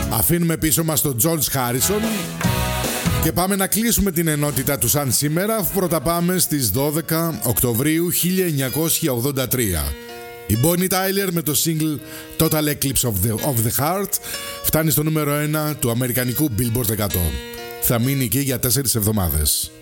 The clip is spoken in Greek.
Αφήνουμε πίσω μας τον George Harrison και πάμε να κλείσουμε την ενότητα του σαν σήμερα, αφού πρώτα πάμε στις 12 Οκτωβρίου 1983. Η Bonnie Tyler με το single Total Eclipse of the Heart φτάνει στο νούμερο 1 του αμερικανικού Billboard 100. Θα μείνει εκεί για 4 εβδομάδες.